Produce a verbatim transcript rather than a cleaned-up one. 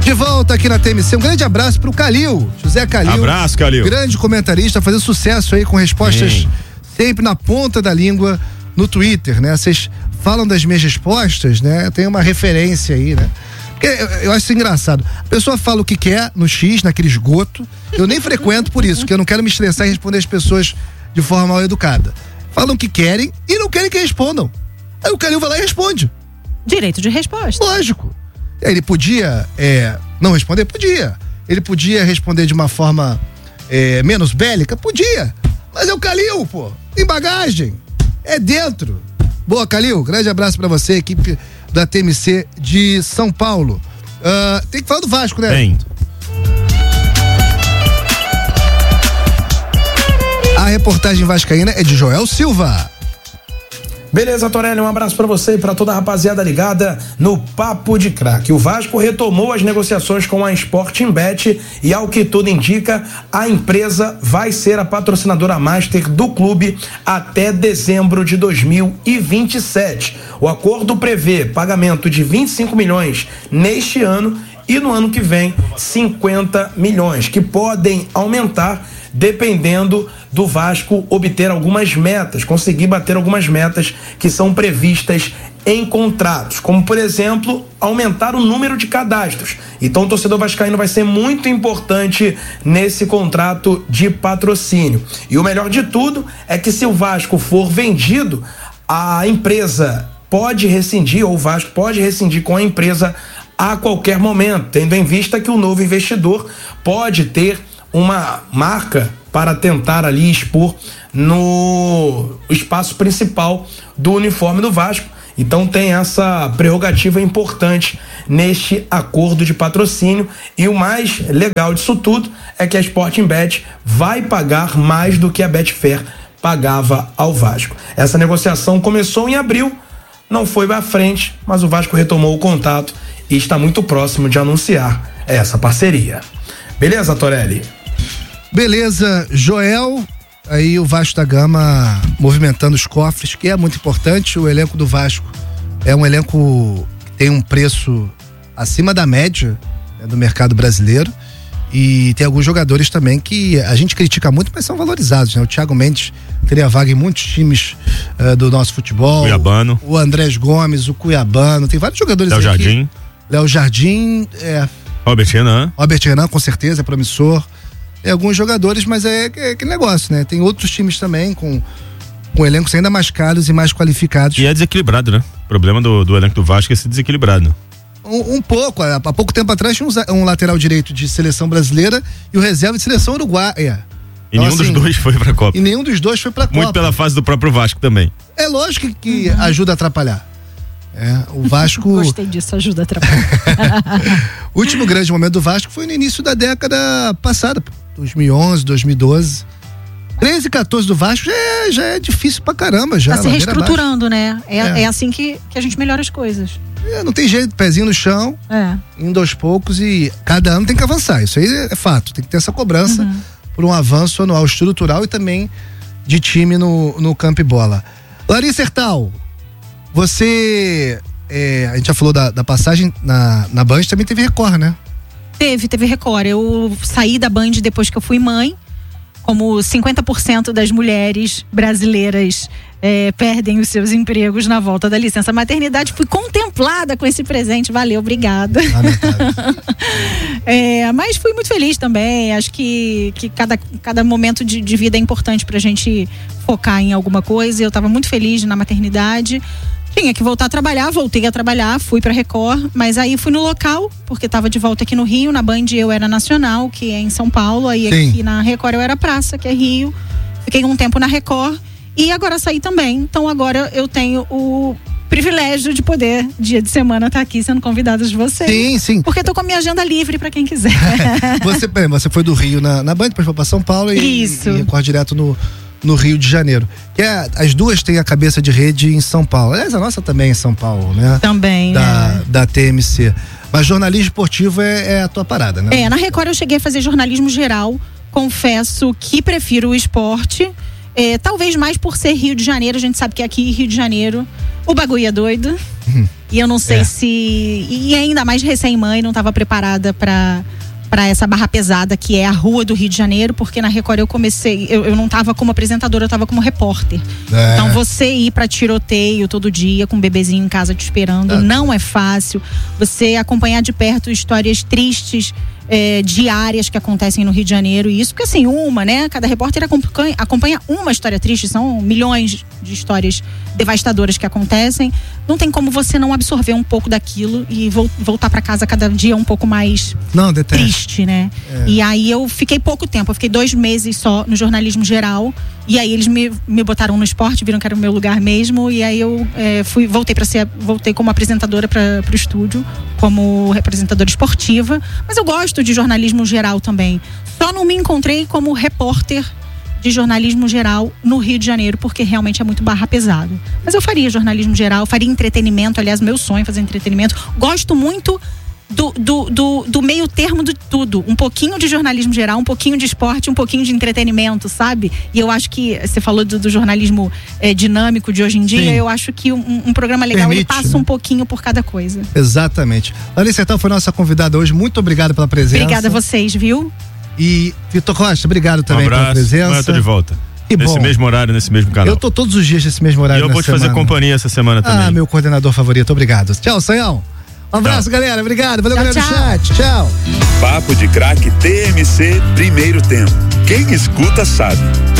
De volta aqui na T M C, um grande abraço pro Calil, José Calil. Abraço, Calil. Grande comentarista, fazendo sucesso aí com respostas Sim. sempre na ponta da língua no Twitter, né? Vocês falam das minhas respostas, né? Tem uma referência aí, né? Porque eu, eu acho isso engraçado. A pessoa fala o que quer no X, naquele esgoto. Eu nem frequento por isso, porque eu não quero me estressar e responder as pessoas de forma mal educada. Falam o que querem e não querem que respondam. Aí o Calil vai lá e responde. Direito de resposta. Lógico. Ele podia é, não responder? Podia. Ele podia responder de uma forma é, menos bélica? Podia. Mas é o Calil, pô. Tem bagagem. É dentro. Boa, Calil. Grande abraço pra você, equipe da T M C de São Paulo. Uh, tem que falar do Vasco, né? Tem. A reportagem vascaína é de Joel Silva. Beleza, Torelli, um abraço pra você e pra toda a rapaziada ligada no Papo de Craque. O Vasco retomou as negociações com a Sportingbet e, ao que tudo indica, a empresa vai ser a patrocinadora master do clube até dezembro de dois mil e vinte e sete. O acordo prevê pagamento de vinte e cinco milhões neste ano e no ano que vem cinquenta milhões, que podem aumentar dependendo do Vasco obter algumas metas, conseguir bater algumas metas que são previstas em contratos, como por exemplo, aumentar o número de cadastros. Então o torcedor vascaíno vai ser muito importante nesse contrato de patrocínio. E o melhor de tudo é que se o Vasco for vendido, a empresa pode rescindir, ou o Vasco pode rescindir com a empresa a qualquer momento, tendo em vista que o novo investidor pode ter uma marca para tentar ali expor no espaço principal do uniforme do Vasco. Então tem essa prerrogativa importante neste acordo de patrocínio, e o mais legal disso tudo é que a Sportingbet vai pagar mais do que a Betfair pagava ao Vasco. Essa negociação começou em abril, não foi pra frente, mas o Vasco retomou o contato e está muito próximo de anunciar essa parceria. Beleza, Torelli? Beleza, Joel. Aí o Vasco da Gama movimentando os cofres, que é muito importante. O elenco do Vasco é um elenco que tem um preço acima da média, né, do mercado brasileiro, e tem alguns jogadores também que a gente critica muito, mas são valorizados, né? O Thiago Mendes teria vaga em muitos times uh, do nosso futebol. Cuiabano. O Andrés Gomes, o Cuiabano, tem vários jogadores. Léo aí. Jardim. Léo Jardim, é. Robert Renan. Robert Renan, com certeza, é promissor. Tem alguns jogadores, mas é, é aquele negócio, né? Tem outros times também com, com elencos ainda mais caros e mais qualificados. E é desequilibrado, né? O problema do, do elenco do Vasco é ser desequilibrado. Um, um pouco, há, há pouco tempo atrás tinha um, um lateral direito de seleção brasileira e o reserva de seleção uruguaia. E então, nenhum assim, dos dois foi pra Copa. E nenhum dos dois foi pra Copa. Muito pela fase do próprio Vasco também. É lógico que, que uhum. ajuda a atrapalhar. É, o Vasco. Gostei disso, ajuda a atrapalhar. O último grande momento do Vasco foi no início da década passada, dois mil e onze, dois mil e doze. treze, quatorze do Vasco já é, já é difícil pra caramba. Já, tá se reestruturando, né? É, é. é assim que, que a gente melhora as coisas. É, não tem jeito, pezinho no chão, é. indo aos poucos, e cada ano tem que avançar. Isso aí é fato, tem que ter essa cobrança uhum. por um avanço anual estrutural e também de time no, no campo e bola. Larissa Hertal, você, é, a gente já falou da, da passagem na, na Band, também teve Record, né? Teve, teve Record. Eu saí da Band depois que eu fui mãe. Como cinquenta por cento das mulheres brasileiras é, perdem os seus empregos na volta da licença maternidade, fui contemplada com esse presente. Valeu, obrigada. é, mas fui muito feliz também. Acho que, que cada, cada momento de, de vida é importante pra gente focar em alguma coisa. Eu estava muito feliz na maternidade. Tinha que voltar a trabalhar, voltei a trabalhar, fui pra Record, mas aí fui no local, porque estava de volta aqui no Rio. Na Band eu era Nacional, que é em São Paulo, aí Sim. aqui na Record eu era Praça, que é Rio. Fiquei um tempo na Record e agora saí também. Então agora eu tenho o privilégio de poder, dia de semana, estar tá aqui sendo convidada de vocês. Sim, sim. Porque eu tô com a minha agenda livre pra quem quiser. você, você foi do Rio na, na Band, depois foi pra São Paulo e, Isso. e Record direto no... no Rio de Janeiro. Que é, as duas têm a cabeça de rede em São Paulo. Aliás, a nossa também é em São Paulo, né? Também, da, né? Da T M C. Mas jornalismo esportivo é, é a tua parada, né? É, na Record eu cheguei a fazer jornalismo geral. Confesso que prefiro o esporte. É, talvez mais por ser Rio de Janeiro, a gente sabe que aqui Rio de Janeiro o bagulho é doido. Uhum. E eu não sei é. se... E ainda mais recém-mãe, não estava preparada para para essa barra pesada que é a rua do Rio de Janeiro, porque na Record eu comecei, eu, eu não estava como apresentadora, eu estava como repórter. É. Então você ir para tiroteio todo dia com um bebezinho em casa te esperando, é. não é fácil. Você acompanhar de perto histórias tristes, É, diárias que acontecem no Rio de Janeiro, e isso porque assim, uma, né, cada repórter acompanha, acompanha uma história triste, são milhões de histórias devastadoras que acontecem, não tem como você não absorver um pouco daquilo e vo- voltar para casa cada dia um pouco mais não, triste, né? É. E aí eu fiquei pouco tempo, eu fiquei dois meses só no jornalismo geral, e aí eles me, me botaram no esporte, viram que era o meu lugar mesmo, e aí eu é, fui, voltei para ser, voltei como apresentadora para o estúdio, como representadora esportiva, mas eu gosto de jornalismo geral também. Só não me encontrei como repórter de jornalismo geral no Rio de Janeiro, porque realmente é muito barra pesada. Mas eu faria jornalismo geral, faria entretenimento, aliás, meu sonho é fazer entretenimento. Gosto muito do, do, do, do meio termo de tudo. Um pouquinho de jornalismo geral, um pouquinho de esporte, um pouquinho de entretenimento, sabe? E eu acho que, você falou do, do jornalismo é, dinâmico de hoje em dia, Sim. eu acho que um, um programa legal, Permite, ele passa né? um pouquinho por cada coisa. Exatamente. Larissa Sertão foi nossa convidada hoje, muito obrigado pela presença. Obrigada a vocês, viu? E Vitor Costa, obrigado também um abraço, pela presença. Amanhã eu tô de volta. E nesse bom, mesmo horário, nesse mesmo canal. Eu tô todos os dias nesse mesmo horário. E eu vou te semana. fazer companhia essa semana também. Ah, meu coordenador favorito, obrigado. Tchau, Sonhão. Um abraço, tchau. Galera. Obrigado. Valeu, tchau, galera tchau. do chat. Tchau. Papo de Craque T M C, primeiro tempo. Quem escuta sabe.